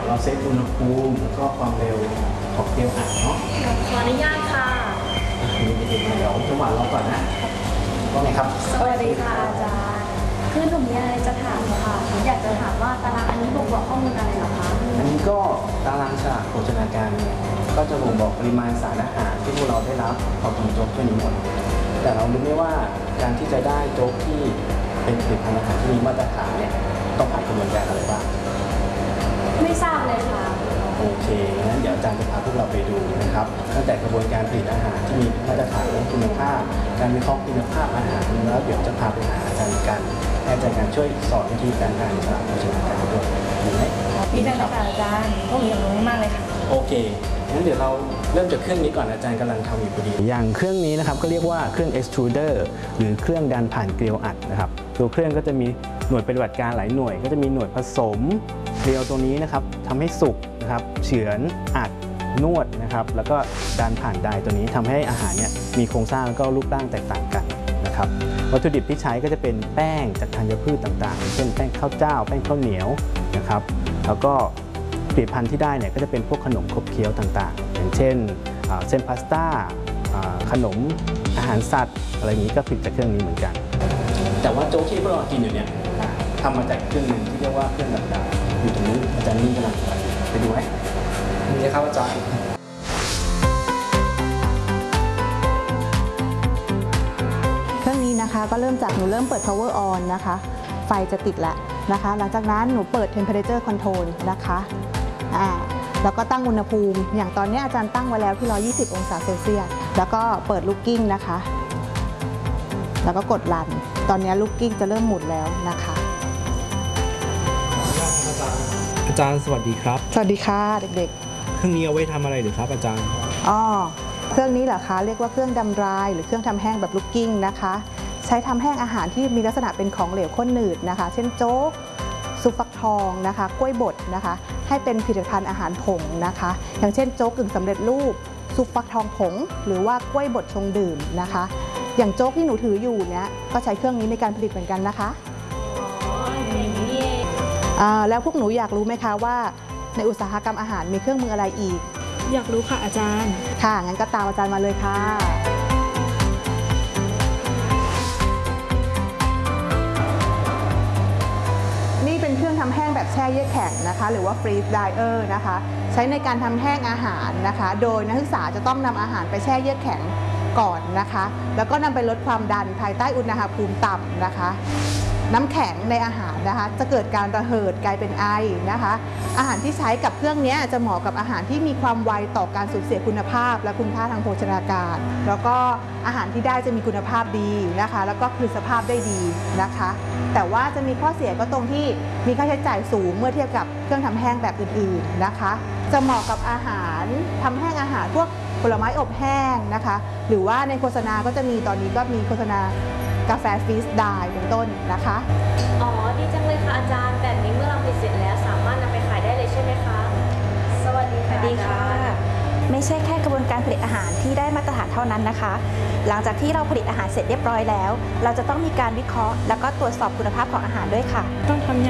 เราเซตอุณหภูมิแล้วก็ความเร็วของเกลียวอัดเนาะขออนุญาตค่ะมีเด็กๆเดี๋ยวจังหวะรอก่อนนะว่าไงครับสวัสดีค่ะอาจารย์คือหนูมีอะไรจะถามค่ะหนูอยากจะถามว่าตารางอันนี้บ่งบอกข้อมูลอะไรเหรอคะอันนี้ก็ตารางฉลากโภชนาการก็จะบ่งบอกปริมาณสารอาหารที่พวกเราได้รับพอกินโจ๊กตัวนี้หมดแต่เรารู้ไหมว่าการที่จะได้โจ๊กที่เป็นผลิตภัณฑ์อาหารที่มีมาตรฐานเนี่ยต้องผ่านกระบวนการอะไรบ้างไม่ทราบเลยค่ะโอเคงั้นเดี๋ยวอาจารย์จะพาพวกเราไปดูนะครับตั้งแต่กระบวนการผลิตอาหารที่มีมาตรฐานคุณภาพการวิเคราะห์คุณภาพอาหารแล้วเดี๋ยวจะพาไปหาอาจารย์กันให้อาจารย์กันช่วยสอนวิธีการอ่านฉลากโภชนาการด้วยดีไหมดีจังเลยค่ะอาจารย์พวกนี้รู้มากเลยค่ะโอเคงั้นเดี๋ยวเราเริ่มจากเครื่องนี้ก่อนอาจารย์กำลังทำอยู่พอดีอย่างเครื่องนี้นะครับก็เรียกว่าเครื่อง extruder หรือเครื่องดันผ่านเกลียวอัดนะครับตัวเครื่องก็จะมีหน่วยปฏิบัติการหลายหน่วยก็จะมีหน่วยผสมเกลียวตัวนี้นะครับทำให้สุกนะครับเฉือนอัดนวดนะครับแล้วก็ดันผ่านไดตัวนี้ทำให้อาหารเนี่ยมีโครงสร้างแล้วก็รูปร่างแตกต่างกันนะครับวัตถุดิบที่ใช้ก็จะเป็นแป้งจากธัญพืชต่างๆเช่นแป้งข้าวเจ้าแป้งข้าวเหนียวนะครับแล้วก็ผลิตภัณฑ์ที่ได้เนี่ยก็จะเป็นพวกขนมขบเคี้ยวต่างๆอย่างเช่นเส้นพาสต้าขนมอาหารสัตว์อะไรอย่างนี้ก็ผลิตจากเครื่องนี้เหมือนกันแต่ว่าโจ๊กที่พวกเรากินอยู่เนี่ยทำมาจากเครื่องหนึ่งที่เรียกว่าเครื่องดับดาอยู่ตรงนี้อาจารย์นิ่งกำลังไปดูไหมนี่ครับอาจารย์เครื่องนี้นะคะก็เริ่มจากหนูเริ่มเปิด power on นะคะไฟจะติดแล้วนะคะหลังจากนั้นหนูเปิด temperature control นะคะแล้วก็ตั้งอุณหภูมิอย่างตอนนี้อาจารย์ตั้งไว้แล้วที่120องศาเซลเซียสแล้วก็เปิดลูกกิ้งนะคะแล้วก็กดรันตอนนี้ลูกกิ้งจะเริ่มหมุนแล้วนะคะอาจารย์สวัสดีครับสวัสดีค่ะเด็กๆเครื่องนี้เอาไว้ทำอะไรหรือครับอาจารย์เครื่องนี้เหรอคะเรียกว่าเครื่องดำดรายหรือเครื่องทำแห้งแบบลูกกิ้งนะคะใช้ทำแห้งอาหารที่มีลักษณะเป็นของเหลวข้นหนืดนะคะเช่นโจ๊กซุปฟักทองนะคะกล้วยบดนะคะให้เป็นผลิตภัณฑ์อาหารผงนะคะอย่างเช่นโจ๊กกึ่งสำเร็จรูปซุปฟักทองผงหรือว่ากล้วยบดชงดื่มนะคะอย่างโจ๊กที่หนูถืออยู่เนี้ยก็ใช้เครื่องนี้ในการผลิตเหมือนกันนะคะแล้วพวกหนูอยากรู้ไหมคะว่าในอุตสาหกรรมอาหารมีเครื่องมืออะไรอีกอยากรู้ค่ะอาจารย์ค่ะงั้นก็ตามอาจารย์มาเลยค่ะนี่เป็นเครื่องทำแห้งแบบแช่เยือกแข็งนะคะหรือว่า freeze dryer นะคะใช้ในการทำแห้งอาหารนะคะโดยนักศึกษาจะต้องนำอาหารไปแช่เยือกแข็งก่อนนะคะแล้วก็นำไปลดความดันภายใต้อุณหภูมิต่ำนะคะน้ำแข็งในอาหารนะคะจะเกิดการระเหิดกลายเป็นไอนะคะอาหารที่ใช้กับเครื่องนี้จะเหมาะกับอาหารที่มีความไวต่อการสูญเสียคุณภาพและคุณค่าทางโภชนาการแล้วก็อาหารที่ได้จะมีคุณภาพดีนะคะแล้วก็คืนสภาพได้ดีนะคะแต่ว่าจะมีข้อเสียก็ตรงที่มีค่าใช้จ่ายสูงเมื่อเทียบกับเครื่องทำแห้งแบบอื่นๆนะคะจะเหมาะกับอาหารทำแห้งอาหารพวกผลไม้อบแห้งนะคะหรือว่าในโฆษณาก็จะมีตอนนี้ก็มีโฆษณากาแฟฟรีสไดร์เป็นต้นนะคะอ๋อดีจังเลยค่ะอาจารย์แบบนี้เมื่อเราผลิตเสร็จแล้วสามารถนำไปขายได้เลยใช่ไหมคะสวัสดีค่ะดีค่ะไม่ใช่แค่กระบวนการผลิตอาหารที่ได้มาตรฐานเท่านั้นนะคะหลังจากที่เราผลิตอาหารเสร็จเรียบร้อยแล้วเราจะต้องมีการวิเคราะห์แล้วก็ตรวจสอบคุณภาพของอาหารด้วยค่ะต้องทำ